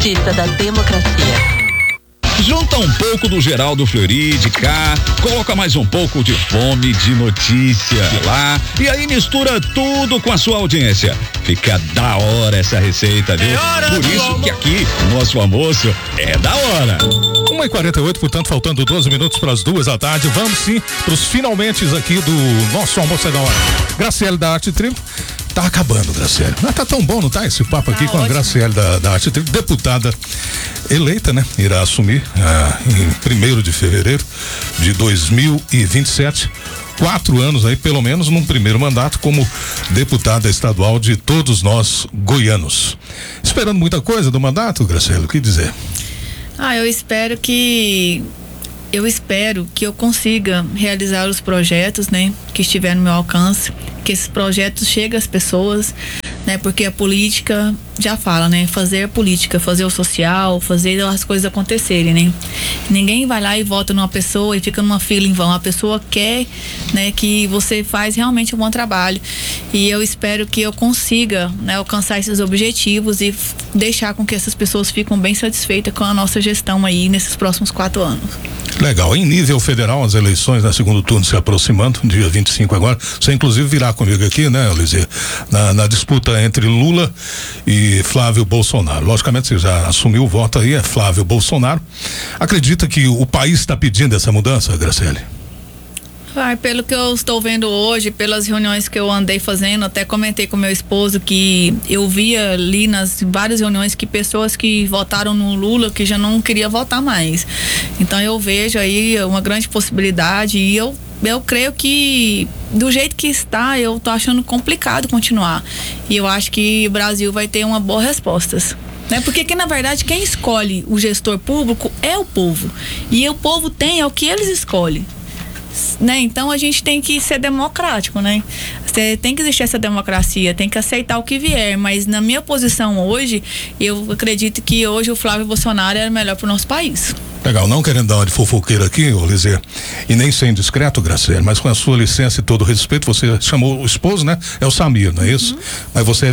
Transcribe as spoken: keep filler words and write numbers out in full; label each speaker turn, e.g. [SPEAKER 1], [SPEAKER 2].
[SPEAKER 1] Justiça da Democracia.
[SPEAKER 2] Junta um pouco do Geraldo Fleury de cá, coloca mais um pouco de Fome de Notícia de lá e aí mistura tudo com a sua audiência. Fica da hora essa receita, viu? Por isso que aqui o nosso almoço é da hora.
[SPEAKER 3] uma e quarenta e oito, portanto, faltando doze minutos para as duas da tarde. Vamos sim para os finalmente aqui do nosso almoço é da hora. Graciele da Arte Tribo. Tá acabando, Graciele. Mas tá tão bom, não tá? Esse papo aqui tá com ótimo. A Graciele da, da Arte Tribo, deputada eleita, né? Irá assumir ah, em primeiro de fevereiro de dois mil e vinte e sete. Quatro anos aí, pelo menos, num primeiro mandato como deputada estadual de todos nós goianos. Esperando muita coisa do mandato, Graciele, o que dizer?
[SPEAKER 4] Ah, eu espero que eu espero que eu consiga realizar os projetos, né, que estiver no meu alcance, que esses projetos cheguem às pessoas, né, porque a política já fala, né, fazer a política, fazer o social, fazer as coisas acontecerem, né. Ninguém vai lá e vota numa pessoa e fica numa fila em vão. A pessoa quer, né, que você faz realmente um bom trabalho. E eu espero que eu consiga, né, alcançar esses objetivos e f- deixar com que essas pessoas fiquem bem satisfeitas com a nossa gestão aí nesses próximos quatro anos.
[SPEAKER 3] Legal. Em nível federal, as eleições, né, segundo turno se aproximando, dia vinte e cinco agora. Você inclusive virá comigo aqui, né, Lizzie, na, na disputa entre Lula e Flávio Bolsonaro. Logicamente, você já assumiu o voto aí, é Flávio Bolsonaro. Acredita que o país está pedindo essa mudança, Graciele?
[SPEAKER 4] Ah, pelo que eu estou vendo hoje, pelas reuniões que eu andei fazendo, até comentei com meu esposo que eu via ali nas várias reuniões que pessoas que votaram no Lula que já não queria votar mais. Então eu vejo aí uma grande possibilidade e eu eu creio que do jeito que está, eu tô achando complicado continuar. E eu acho que o Brasil vai ter uma boa resposta. Né? Porque que, na verdade, quem escolhe o gestor público é o povo. E o povo tem é o que eles escolhem. Né? Então a gente tem que ser democrático, né? Tem que existir essa democracia, tem que aceitar o que vier, mas na minha posição hoje, eu acredito que hoje o Flávio Bolsonaro é melhor para o nosso país.
[SPEAKER 3] Legal, não querendo dar uma de fofoqueira aqui, Lizzie, e nem ser indiscreto, Graciele, mas com a sua licença e todo o respeito, você chamou o esposo, né? É o Samir, não é isso? Uhum. Mas você